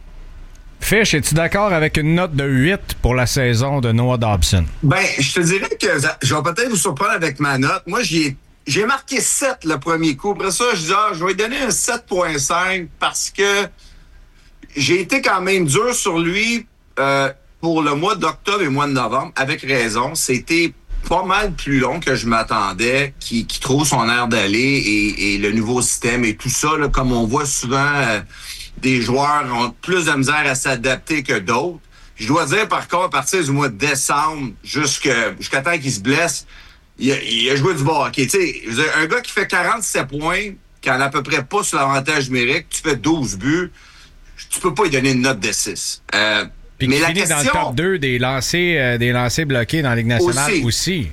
Fish, es-tu d'accord avec une note de 8 pour la saison de Noah Dobson? Ben, je te dirais que je vais peut-être vous surprendre avec ma note. Moi, j'ai marqué 7 le premier coup. Après ça, je dis, je vais lui donner un 7.5 parce que j'ai été quand même dur sur lui pour le mois d'octobre et le mois de novembre, avec raison. C'était pas mal plus long que je m'attendais, qui trouve son air d'aller et le nouveau système et tout ça, là, comme on voit souvent... des joueurs ont plus de misère à s'adapter que d'autres. Je dois dire, par contre, à partir du mois de décembre jusqu'à temps qu'il se blesse, il a joué du bon hockey. Un gars qui fait 47 points, qui en a à peu près pas sur l'avantage numérique, tu fais 12 buts, tu peux pas lui donner une note de 6. Mais la question... dans le top 2 des lancers bloqués dans la Ligue nationale aussi.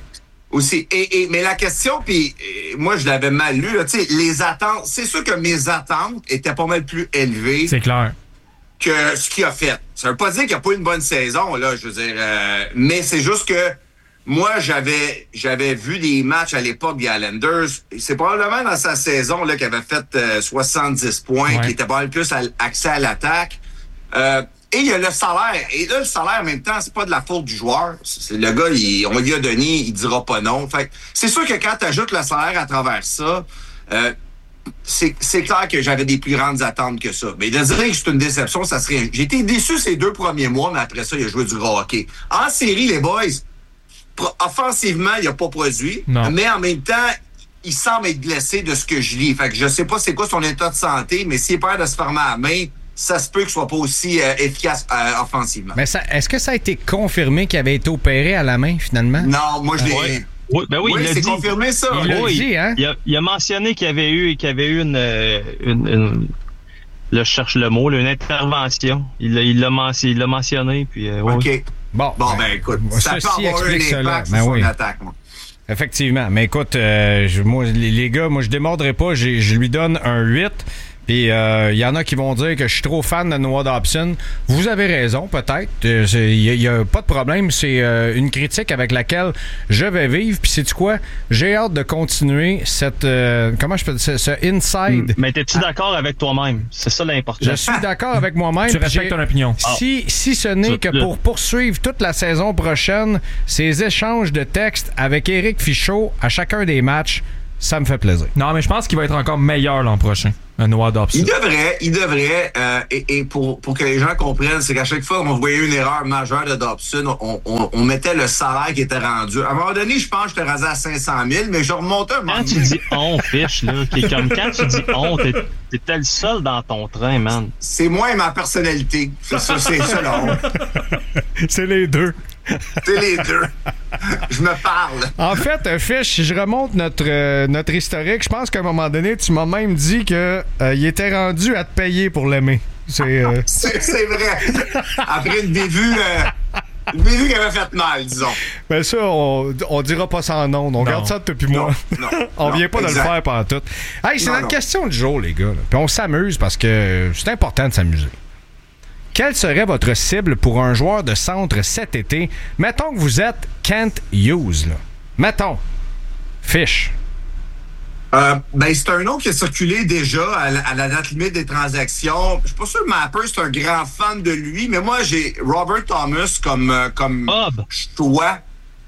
Mais la question, puis moi je l'avais mal lu, là, les attentes, c'est sûr que mes attentes étaient pas mal plus élevées. C'est clair. Que ce qu'il a fait. Ça veut pas dire qu'il a pas eu une bonne saison, là, je veux dire, mais c'est juste que moi j'avais vu des matchs à l'époque des Islanders. C'est probablement dans sa saison là qu'il avait fait 70 points, qui était pas mal plus accès à l'attaque. Et il y a le salaire. Et là, le salaire, en même temps, c'est pas de la faute du joueur. C'est le gars, on lui a donné, il dira pas non. Fait que c'est sûr que quand tu ajoutes le salaire à travers ça, c'est clair que j'avais des plus grandes attentes que ça. Mais de dire que c'est une déception, ça serait... J'ai été déçu ces 2 premiers mois, mais après ça, il a joué du gros hockey. En série, les boys, offensivement, il n'a pas produit. Non. Mais en même temps, il semble être blessé de ce que je lis. Fait que je sais pas c'est quoi son état de santé, mais s'il est peur de se fermer à la main, ça se peut qu'il soit pas aussi efficace offensivement. Mais est-ce que ça a été confirmé qu'il avait été opéré à la main, finalement? Non, moi, je l'ai... Oui, ben oui, il l'a c'est dit. confirmé, ça. Il l'a dit, hein? Il a mentionné qu'il y avait eu une là, je cherche le mot, là, une intervention. Il l'a mentionné, puis... OK. Oui. Bon, ben écoute, ça peut avoir un impact sur son attaque, moi. Effectivement. Mais écoute, moi, les gars, moi, je démordrai pas. Je lui donne un 8. Puis il y en a qui vont dire que je suis trop fan de Noah Dobson. Vous avez raison, peut-être. Il n'y a pas de problème. C'est une critique avec laquelle je vais vivre. Puis sais-tu quoi? J'ai hâte de continuer cette... comment je peux dire? Ce inside. Mais t'es-tu d'accord avec toi-même? C'est ça l'important. Je suis d'accord avec moi-même. Tu respectes ton opinion. Si ce n'est que pour poursuivre toute la saison prochaine, ces échanges de textes avec Éric Fichaud à chacun des matchs, ça me fait plaisir. Non, mais je pense qu'il va être encore meilleur l'an prochain, Noah Dobson. Il devrait, et pour que les gens comprennent, c'est qu'à chaque fois qu'on voyait une erreur majeure de Dobson, on mettait le salaire qui était rendu. À un moment donné, je pense que je t'ai rasé à 500 000, mais je remontais un moment. Quand tu dis on, fiche, là, comme quand tu dis on, t'es le seul dans ton train, man. C'est moi et ma personnalité. C'est ça, là. C'est les deux. C'est les deux. Je me parle. En fait, Fish, si je remonte notre historique, je pense qu'à un moment donné, tu m'as même dit que il était rendu à te payer pour l'aimer. C'est vrai. Après une bévue qui avait fait mal, disons. Ben ça, on dira pas ça en ondes. On garde ça depuis moi. On vient pas de le faire pendant tout. Hey, c'est notre question du jour, les gars. Puis on s'amuse parce que c'est important de s'amuser. Quelle serait votre cible pour un joueur de centre cet été? Mettons que vous êtes Kent Hughes, là. Mettons. Fish. C'est un nom qui a circulé déjà à la date limite des transactions. Je suis pas sûr que Mapper, c'est un grand fan de lui, mais moi, j'ai Robert Thomas comme choix.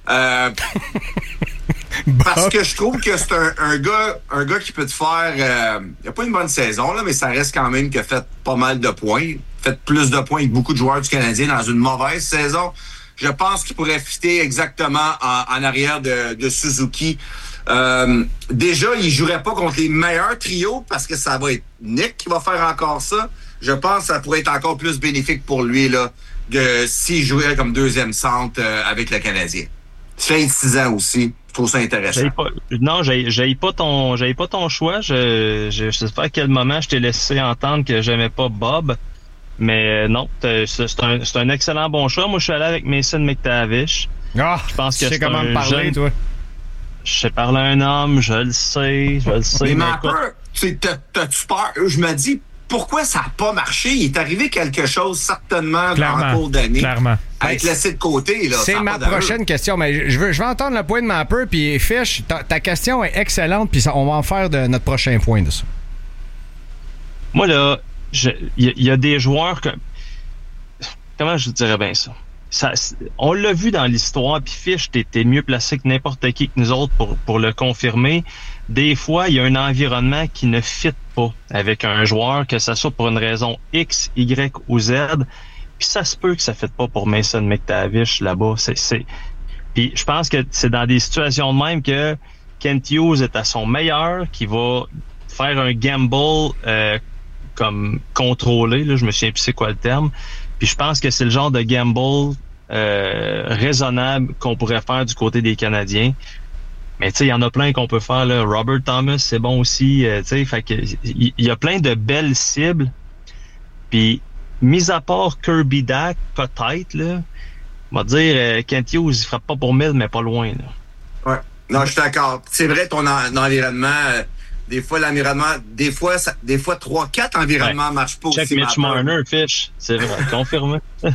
Parce que je trouve que c'est un gars qui peut te faire... il a pas une bonne saison, là, mais ça reste quand même qu'il a fait pas mal de points. Fait plus de points que beaucoup de joueurs du Canadien dans une mauvaise saison. Je pense qu'il pourrait fitter exactement en arrière de Suzuki. Déjà, il jouerait pas contre les meilleurs trios parce que ça va être Nick qui va faire encore ça. Je pense que ça pourrait être encore plus bénéfique pour lui là, s'il jouait comme deuxième centre avec le Canadien. C'est 26 ans aussi. Je trouve ça intéressant. J'haïs pas ton choix. Je sais pas à quel moment je t'ai laissé entendre que j'aimais pas Bob. Mais non, c'est un excellent bon choix. Moi, je suis allé avec Mason McTavish. Ah, je pense que tu sais comment me parler, jeune... toi. Je sais parler à un homme, je le sais. Mais Mapper, t'as-tu peur? Je me dis, pourquoi ça n'a pas marché? Il est arrivé quelque chose, certainement, dans le cours d'année. Clairement. À être laissé de côté, là. C'est ma prochaine question, mais je vais entendre le point de Mapper, puis Fish, ta question est excellente, puis on va en faire de notre prochain point de ça. Moi, là, il y a des joueurs que... Comment je dirais bien ça? On l'a vu dans l'histoire, puis Fish, t'es mieux placé que n'importe qui que nous autres pour le confirmer. Des fois, il y a un environnement qui ne fit pas avec un joueur, que ça soit pour une raison X, Y ou Z. Puis ça se peut que ça ne fit pas pour Mason McTavish là-bas. Puis je pense que c'est dans des situations de même que Kent Hughes est à son meilleur, qui va faire un gamble comme contrôlé, là, je me souviens plus c'est quoi le terme. Puis je pense que c'est le genre de gamble raisonnable qu'on pourrait faire du côté des Canadiens. Mais tu sais, il y en a plein qu'on peut faire, là. Robert Thomas, c'est bon aussi. Tu sais, fait que il y a plein de belles cibles. Puis, mis à part Kirby Dach, peut-être, là, on va dire, Kent Hughes, il frappe pas pour 1000, mais pas loin, là. Ouais. Non, je suis d'accord. C'est vrai, ton environnement, des fois, l'environnement, des fois 3-4 environnements ne marchent pas aussi. Check Mitch Marner, Fish. C'est vrai, confirmé.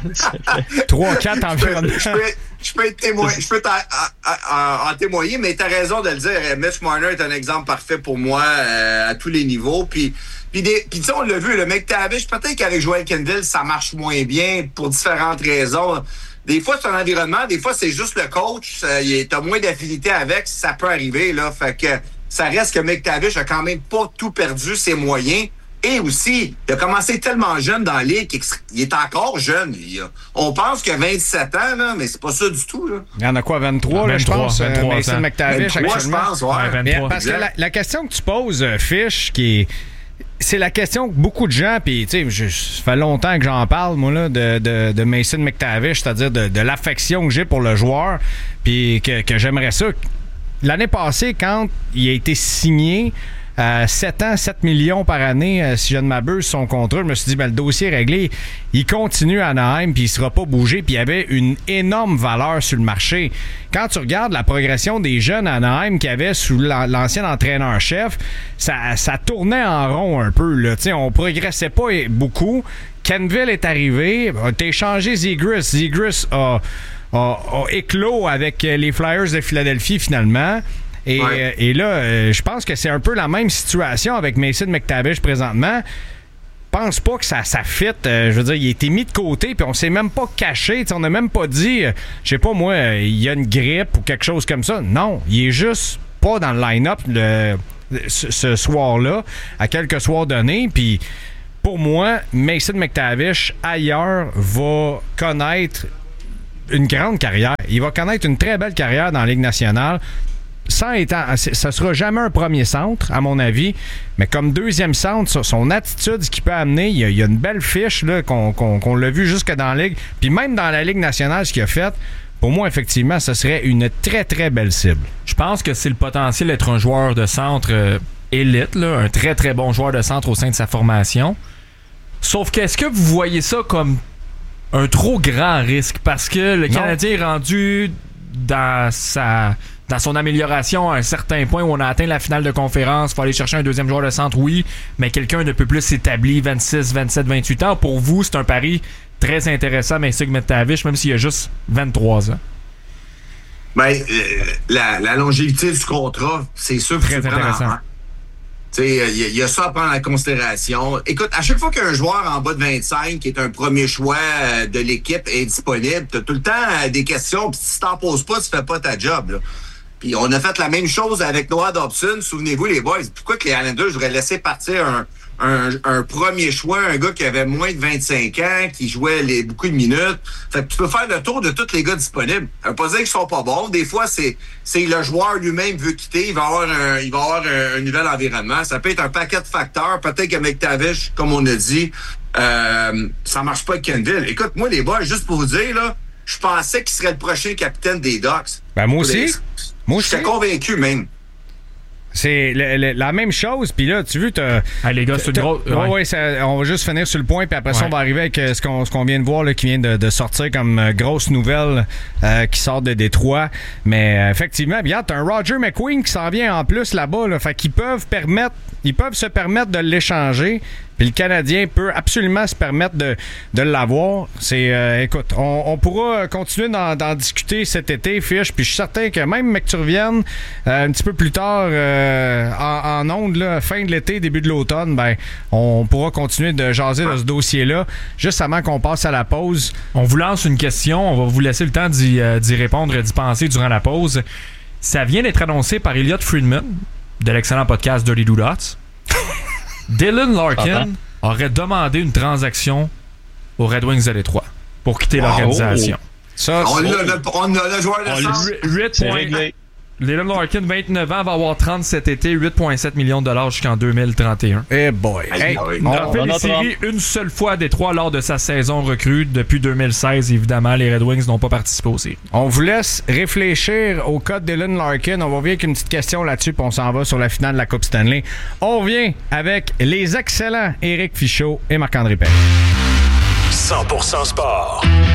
3-4 environnements. Je peux être témoin, je peux en témoigner, mais tu as raison de le dire. Mitch Marner est un exemple parfait pour moi à tous les niveaux. Puis tu sais, on l'a vu, le McTavish, peut-être qu'avec Joel Kendall, ça marche moins bien pour différentes raisons. Des fois, c'est un environnement, des fois, c'est juste le coach. T'as moins d'affinité avec, ça peut arriver, là. Fait que ça reste que McTavish a quand même pas tout perdu ses moyens. Et aussi, il a commencé tellement jeune dans la ligue qu'il est encore jeune. On pense qu'il a 27 ans, là, mais c'est pas ça du tout. Là. Il y en a quoi, 23, là, je pense? 23 Mason McTavish, actuellement. Je pense, ouais. 23. Parce que la question que tu poses, Fish, c'est la question que beaucoup de gens, puis tu sais, ça fait longtemps que j'en parle, moi, là, de Mason McTavish, c'est-à-dire de l'affection que j'ai pour le joueur, puis que j'aimerais ça. L'année passée, quand il a été signé, 7 ans, 7 millions par année, si je ne m'abuse, son contrat, je me suis dit, le dossier est réglé. Il continue à Anaheim, puis il ne sera pas bougé, puis il y avait une énorme valeur sur le marché. Quand tu regardes la progression des jeunes à Anaheim qu'il y avait sous l'ancien entraîneur-chef, ça tournait en rond un peu. Là. On ne progressait pas beaucoup. Kenville est arrivé, tu as échangé Zegras. Zegras a éclos avec les Flyers de Philadelphie, finalement. Et là, je pense que c'est un peu la même situation avec Mason McTavish présentement. Je pense pas que ça fit. Je veux dire, il a été mis de côté, puis on s'est même pas caché. On n'a même pas dit, je sais pas moi, il y a une grippe ou quelque chose comme ça. Non, il est juste pas dans le line-up ce soir-là, à quelques soirs donnés. Puis pour moi, Mason McTavish, ailleurs, va connaître une grande carrière. Il va connaître une très belle carrière dans la Ligue nationale. Ça sera jamais un premier centre, à mon avis, mais comme deuxième centre, son attitude, ce qu'il peut amener, il y a une belle fiche là, qu'on l'a vu jusque dans la Ligue. Puis même dans la Ligue nationale, ce qu'il a fait, pour moi, effectivement, ce serait une très, très belle cible. Je pense que c'est le potentiel d'être un joueur de centre élite, là, un très, très bon joueur de centre au sein de sa formation. Sauf que, est-ce que vous voyez ça comme un trop grand risque? Parce que le Canadien est rendu dans son amélioration à un certain point où on a atteint la finale de conférence. Il faut aller chercher un deuxième joueur de centre, oui, mais quelqu'un de peu plus établi, 26, 27, 28 ans. Pour vous, c'est un pari très intéressant, mais Mason McTavish, même s'il a juste 23 ans. Ben, la longévité du contrat, c'est sûr que très intéressant. Il y a ça à prendre en considération. Écoute, à chaque fois qu'un joueur en bas de 25 qui est un premier choix de l'équipe est disponible, tu as tout le temps des questions, puis si tu t'en poses pas, tu fais pas ta job. Là. Puis on a fait la même chose avec Noah Dobson. Souvenez-vous, les boys, pourquoi que les Islanders devraient laisser partir un premier choix, un gars qui avait moins de 25 ans, qui jouait beaucoup de minutes. Fait que tu peux faire le tour de tous les gars disponibles. Ça veut pas dire qu'ils sont pas bons. Des fois, c'est le joueur lui-même veut quitter. Il va avoir un nouvel environnement. Ça peut être un paquet de facteurs. Peut-être qu'avec McTavish, comme on a dit, ça marche pas avec Kenville. Écoute, moi, les boys, juste pour vous dire, là, je pensais qu'il serait le prochain capitaine des Ducks. Ben, moi aussi. J'étais convaincu, même. C'est la même chose, puis là, tu vois, les gars, c'est une grosse... Ouais, on va juste finir sur le point, puis après ça, on va arriver avec ce qu'on vient de voir, là, qui vient de sortir comme grosse nouvelle qui sort de Détroit. Mais effectivement, bien, t'as un Roger McQueen qui s'en vient en plus là-bas, là, fait qu'ils peuvent se permettre de l'échanger. Puis le Canadien peut absolument se permettre de l'avoir. Écoute, on pourra continuer d'en discuter cet été, Fish. Puis je suis certain que même que tu reviennes un petit peu plus tard en ondes, là, fin de l'été, début de l'automne, ben on pourra continuer de jaser de ce dossier-là. Juste avant qu'on passe à la pause. On vous lance une question. On va vous laisser le temps d'y répondre, d'y penser durant la pause. Ça vient d'être annoncé par Elliot Friedman de l'excellent podcast Dirty Do Dots. Dylan Larkin aurait demandé une transaction aux Red Wings de Détroit pour quitter l'organisation. Ça, on a le joueur de centre. Dylan Larkin, 29 ans, va avoir 30 cet été, 8,7 millions de dollars jusqu'en 2031. Eh boy! On a fait les séries une seule fois à Détroit lors de sa saison recrue. Depuis 2016, évidemment, les Red Wings n'ont pas participé aux séries. On vous laisse réfléchir au cas de Dylan Larkin. On va revenir avec une petite question là-dessus, puis on s'en va sur la finale de la Coupe Stanley. On revient avec les excellents Éric Fichaud et Marc-André Perry. 100% sport.